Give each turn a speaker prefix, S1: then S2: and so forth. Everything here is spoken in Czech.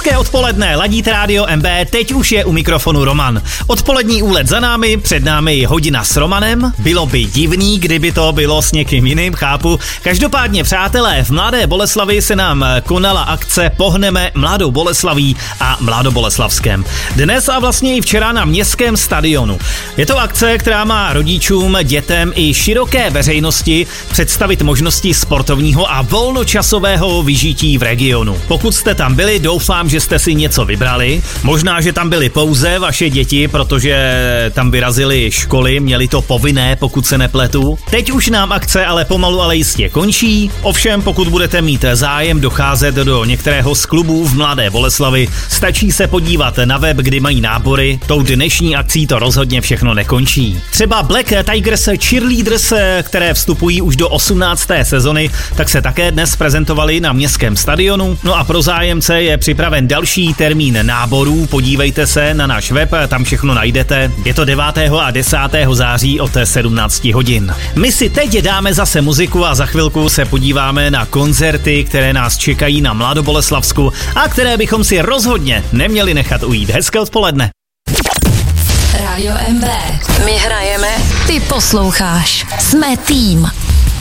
S1: Hezké odpoledne, ladíte rádio MB, teď už je u mikrofonu Roman. Odpolední úlet za námi, před námi hodina s Romanem. Bylo by divný, kdyby to bylo s někým jiným, chápu. Každopádně, přátelé, v Mladé Boleslavi se nám konala akce Pohneme Mladou Boleslaví a Mladoboleslavském. Dnes a vlastně i včera na městském stadionu. Je to akce, která má rodičům, dětem i široké veřejnosti představit možnosti sportovního a volnočasového vyžití v regionu. Pokud jste tam byli, doufám, že jste si něco vybrali. Možná, že tam byly pouze vaše děti, protože tam vyrazily školy, měli to povinné, pokud se nepletu. Teď už nám akce ale pomalu, ale jistě končí. Ovšem, pokud budete mít zájem docházet do některého z klubů v Mladé Boleslavi, stačí se podívat na web, kdy mají nábory. Tou dnešní akcí to rozhodně všechno nekončí. Třeba Black Tigers Cheerleaders, které vstupují už do 18. sezony, tak se také dnes prezentovali na městském stadionu. No a pro zájemce je připraven další termín náborů. Podívejte se na náš web, tam všechno najdete. Je to 9. a 10. září od 17 hodin. My si teď dáme zase muziku a za chvilku se podíváme na koncerty, které nás čekají na Mladoboleslavsku a které bychom si rozhodně neměli nechat ujít. Hezké odpoledne.
S2: Rádio MB. My hrajeme, ty posloucháš. Jsme tým.